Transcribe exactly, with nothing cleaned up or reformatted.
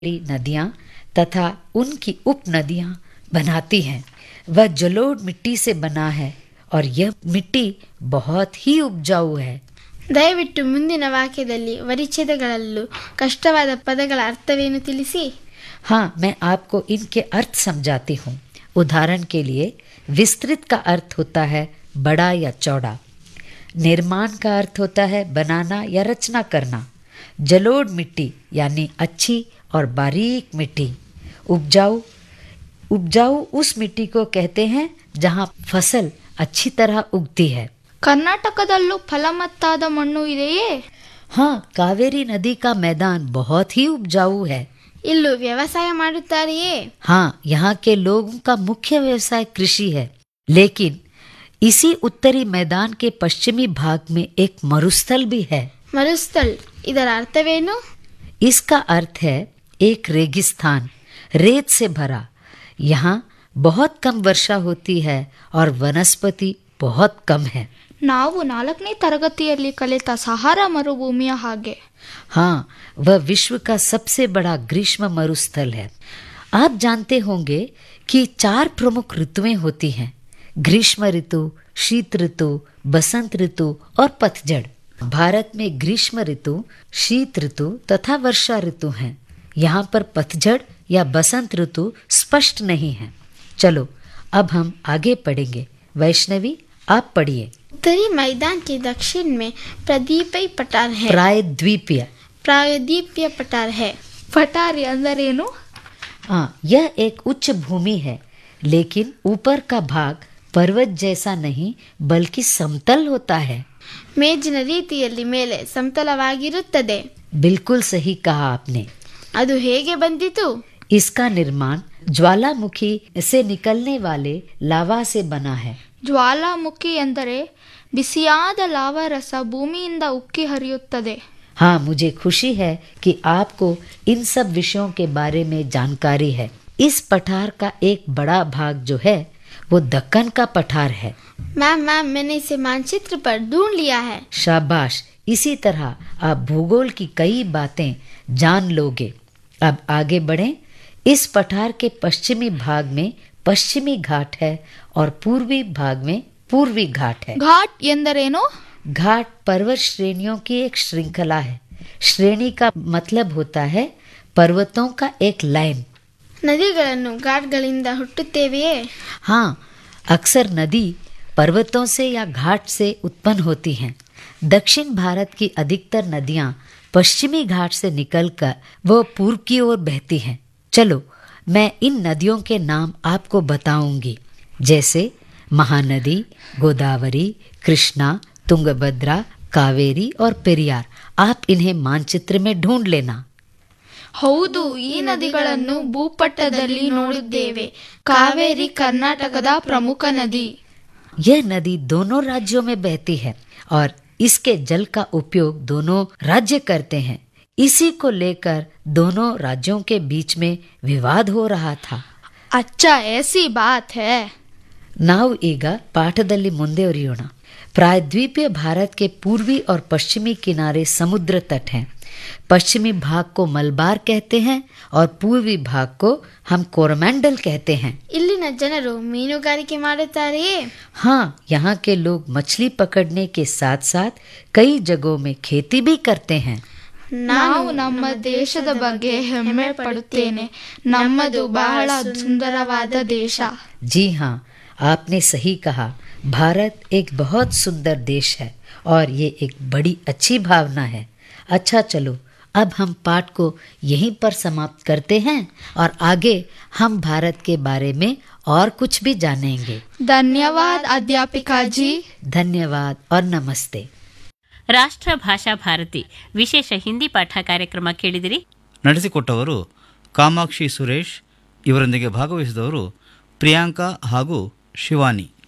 नदियाँ तथा उनकी उप नदियाँ बनाती हैं। वह जलोढ़ मिट्टी से बना है और यह मिट्टी बहुत ही उपजाऊ है। ದಯವಿಟ್ಟು ಮುಂದಿನ ವಾಕ್ಯದಲ್ಲಿ ಪರಿಚ್ಛೇದಗಳಲ್ಲೂ ಕಷ್ಟವಾದ ಪದಗಳ ಅರ್ಥವೇನು ತಿಳಿಸಿ. हाँ, मैं आपको इनके अर्थ समझाती हूँ। उदाहरण के लिए विस्तृत का अर्थ होता है बड़ा या चौड़ा। निर्माण का अर्थ होता है बनाना या रचना करना। जलोढ़ मिट्टी यानी अच्छी और बारीक मिट्टी। उपजाऊ उपजाऊ उस मिट्टी को कहते हैं जहाँ फसल अच्छी तरह उगती है। ಕರ್ನಾಟಕದಲ್ಲೂ ಫಲವತ್ತಾದ ಮಣ್ಣು ಇದೆಯೇ? हाँ, कावेरी नदी का मैदान बहुत ही उपजाऊ है। ಇಲ್ಲೂ ವ್ಯವಸಾಯ ಮಾಡುತ್ತಾರೆಯೇ? हाँ, यहाँ के लोगों का मुख्य व्यवसाय कृषि है। लेकिन इसी उत्तरी मैदान के पश्चिमी भाग में एक मरुस्थल भी है। ಮರುಸ್ಥಲ್ ಇದರ ಅರ್ಥವೇನು? इसका अर्थ है एक रेगिस्तान, रेत से भरा। यहाँ बहुत कम वर्षा होती है और वनस्पति बहुत कम है। ನಾವು ನಾಲ್ಕನೇ ತರಗತಿಯಲ್ಲಿ ಕಲಿತ ಸಹಾರಾ ಮರುಭೂಮಿಯ ಹಾಗೆ. हाँ, वह विश्व का सबसे बड़ा ग्रीष्म मरुस्थल है। आप जानते होंगे कि चार प्रमुख ऋतुएं होती हैं: ग्रीष्म ऋतु, शीत ऋतु, बसंत ऋतु और पतझड़। भारत में ग्रीष्म ऋतु, शीत ऋतु तथा वर्षा ऋतु हैं। यहाँ पर पतझड़ या बसंत ऋतु स्पष्ट नहीं है। चलो अब हम आगे पढ़ेंगे। वैष्णवी, आप पढ़िए। उत्तरी मैदान के दक्षिण में प्रदीपी पठार है. प्रायद्वीपीय प्रायद्वीपीय पठार है. पठारी अंदरेनु? हाँ, यह एक उच्च भूमि है, लेकिन ऊपर का भाग पर्वत जैसा नहीं बल्कि समतल होता है। ಮೇಜಿನ ರೀತಿಯಲ್ಲಿ ಮೇಲೆ ಸಮತಲವಾಗಿರುತ್ತದೆ. बिल्कुल सही कहा आपने। ಅದು ಹೇಗೆ ಬಂದಿತು? इसका निर्माण ज्वालामुखी से निकलने वाले लावा से बना है। ಜ್ವಾಲಾಮುಖಿ ಎಂದರೆ ಬಿಸಿಯಾದ ಲಾವಾ ರಸ ಭೂಮಿಯಿಂದ ಉಕ್ಕಿ ಹರಿಯುತ್ತದೆ. हाँ, मुझे खुशी है कि आपको इन सब विषयों के बारे में जानकारी है। इस पठार का एक बड़ा भाग जो है वो दक्कन का पठार है। मैम मैम मैंने इसे मानचित्र पर ढूंढ लिया है. शाबाश, इसी तरह आप भूगोल की कई बातें जान लोगे। अब आगे बढ़ें। इस पठार के पश्चिमी भाग में पश्चिमी घाट है और पूर्वी भाग में पूर्वी घाट है। घाट ಎಂದರೇನು? घाट पर्वत श्रेणियों की एक श्रृंखला है। श्रेणी का मतलब होता है पर्वतों का एक लाइन। ನದಿಗಳನ್ನು ಘಾಟ್ಗಳಿಂದ ಹುಟ್ಟುತ್ತೇವೆಯೇ? हाँ, अक्सर नदी पर्वतों से या घाट से उत्पन्न होती हैं। दक्षिण भारत की अधिकतर नदियाँ पश्चिमी घाट से निकलकर वो पूर्व की ओर बहती हैं। चलो मैं इन नदियों के नाम आपको बताऊंगी, जैसे महानदी, गोदावरी, कृष्णा, तुंगभद्रा, कावेरी और पेरियार। आप इन्हें मानचित्र में ढूंढ लेना। ಹೌದು, ಈ ನದಿಗಳನ್ನು ಭೂಪಟದಲ್ಲಿ ನೋಡಿದ್ದೇವೆ. ಕಾವೇರಿ ಕರ್ನಾಟಕದ ಪ್ರಮುಖ ನದಿ. यह नदी दोनों राज्यों में बहती है और इसके जल का उपयोग दोनों राज्य करते हैं। इसी को लेकर दोनों राज्यों के बीच में विवाद हो रहा था। अच्छा, ऐसी बात है. ನಾವು ಈಗ ಪಾಠದಲ್ಲಿ ಮುಂದುವರಿಯೋಣ. प्रायद्वीपीय भारत के पूर्वी और पश्चिमी किनारे समुद्र तट हैं। पश्चिमी भाग को मलबार कहते हैं और पूर्वी भाग को हम कोरमंडल कहते हैं। ಇಲ್ಲಿನ ಜನರು ಮೀನುಗಾರಿಕೆ ಮಾಡುತ್ತಾರೆಯೇ? हाँ, यहाँ के लोग मछली पकड़ने के साथ साथ कई जगहों में खेती भी करते हैं। ನಾವು ನಮ್ಮ ದೇಶದ ಬಗ್ಗೆ ಹೆಮ್ಮೆ ಪಡುತ್ತೇನೆ. ನಮ್ಮದು ಬಹಳ ಸುಂದರವಾದ ದೇಶ. जी हाँ, आपने सही कहा। भारत एक बहुत सुंदर देश है और ये एक बड़ी अच्छी भावना है। अच्छा, चलो अब हम पाठ को यहीं पर समाप्त करते हैं और आगे हम भारत के बारे में और कुछ भी जानेंगे। ಧನ್ಯವಾದ ಅಧ್ಯಾಪಿಕಾ ಜಿ. धन्यवाद और नमस्ते। ರಾಷ್ಟ್ರ ಭಾಷಾ ಭಾರತಿ ವಿಶೇಷ ಹಿಂದಿ ಪಾಠ ಕಾರ್ಯಕ್ರಮ ಕೇಳಿದಿರಿ. ನಡೆಸಿಕೊಟ್ಟವರು ಕಾಮಾಕ್ಷಿ ಸುರೇಶ್. ಇವರೊಂದಿಗೆ ಭಾಗವಹಿಸಿದವರು ಪ್ರಿಯಾಂಕಾ ಹಾಗೂ ಶಿವಾನಿ.